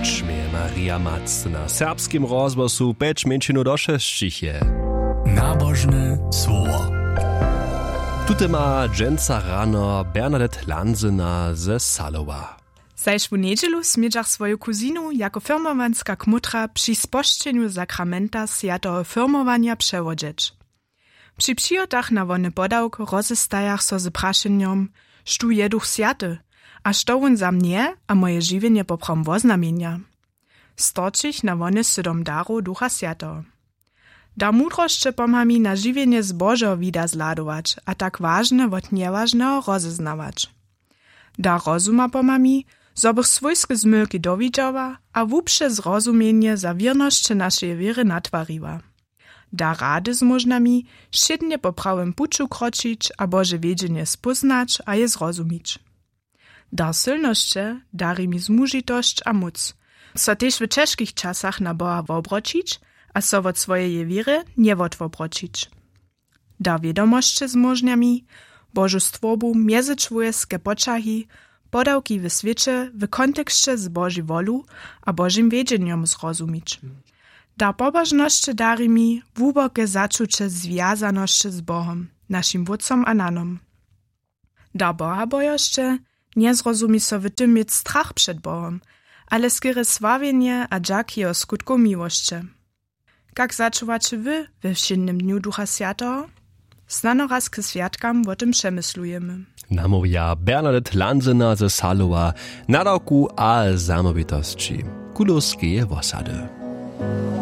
Čmie Maria Mac na serbskim rozgłosu 5 minut do 6 je. Nabożne słowo. Tute ma dżęca rano Bernadette Lanzyna ze Salowa. Zajszwu niedzielu smierzach swoją kuzinu jako firmowanska kmutra przy sposzczeniu sakramenta sjatoho firmowania przewodzieć. Przy przyjotach na wony podałk rozestajach so z praszeniem, sztu jeduch sjaty, a što on za mnie a moje żywienie poprom woznamienia. Storčich na wony sydom daru ducha sjatoho. Da mudrošće pomha mi na žiwienie z Božeho vida zladować, a tak ważne wot nieważneho rozeznawać. Da rozuma pomha mi, zobych swojskie zmylki dowidziała, a wupsze zrozumienie za wiernošće naszej wiery natwariła. Da rady zmożna mi, šednie po prawym puczu kročić, a Boże wiedzienie spoznać, a je zrozumić. Da silnošće dari mi zmužitošć a moc, so tež w ciężkich czasach na Boha wobročić, a so wot swojej wiery nie wotwobročić. Da wiedomošće zmożnia mi, Bożu stworbu międzyczłowiekskie poczahi, podałki w świecie w kontekście z Bożej wolu a Bożym wiedzeniem zrozumić. Da pobożnošće dari mi wubokie zaczucie związanošće z Bohom, naszym wódcom a nanom. Da Boha bojošće nie zrozumi so w tym mieć strach przed Bohom, ale skiery sławienie a dżak jeho skutku miłošće. Jak zaczuwacie wy we wszednym dniu Ducha Świętego? Znano raz k świadkam o tym przemyslujemy. Namówia Bernadette Lanzyna ze Salowa, nadawku a zamówitości. Kulowskie wosady.